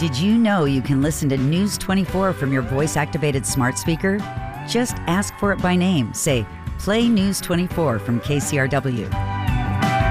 Did you know you can listen to News 24 from your voice-activated smart speaker? Just ask for it by name. Say, "Play News 24 from KCRW."